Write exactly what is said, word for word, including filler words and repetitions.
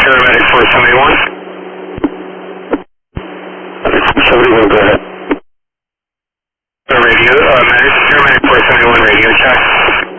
Paramedic four seventy-one. seventy-one, go ahead. Radio, uh, medic, paramedic four seventy-one, radio check.